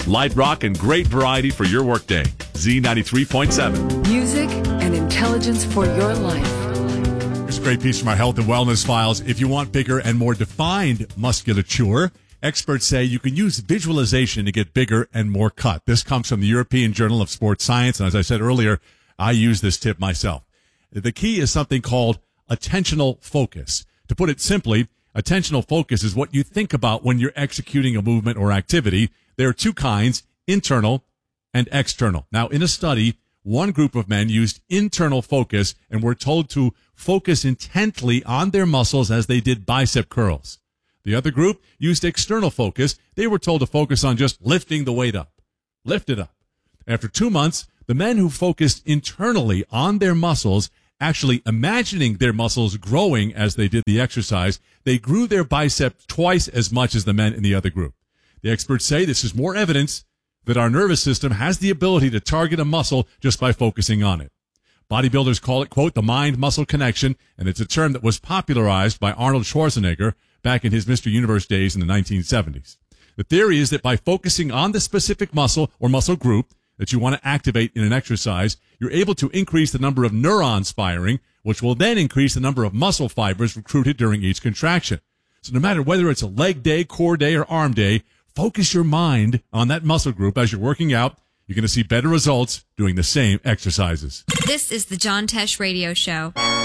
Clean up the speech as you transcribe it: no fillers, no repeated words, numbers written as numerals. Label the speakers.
Speaker 1: Light rock and great variety for your workday. Z93.7.
Speaker 2: Music and intelligence for your life.
Speaker 3: Here's a great piece from our health and wellness files. If you want bigger and more defined musculature, experts say you can use visualization to get bigger and more cut. This comes from the European Journal of Sports Science, and as I said earlier, I use this tip myself. The key is something called attentional focus. To put it simply, attentional focus is what you think about when you're executing a movement or activity. There are two kinds, internal and external. Now, in a study, one group of men used internal focus and were told to focus intently on their muscles as they did bicep curls. The other group used external focus. They were told to focus on just lifting the weight up. Lift it up. After 2 months, the men who focused internally on their muscles, actually imagining their muscles growing as they did the exercise, they grew their biceps twice as much as the men in the other group. The experts say this is more evidence that our nervous system has the ability to target a muscle just by focusing on it. Bodybuilders call it, quote, the mind-muscle connection, and it's a term that was popularized by Arnold Schwarzenegger back in his Mr. Universe days in the 1970s. The theory is that by focusing on the specific muscle or muscle group that you want to activate in an exercise, you're able to increase the number of neurons firing, which will then increase the number of muscle fibers recruited during each contraction. So no matter whether it's a leg day, core day, or arm day, focus your mind on that muscle group as you're working out. You're going to see better results doing the same exercises.
Speaker 4: This is the John Tesh Radio Show.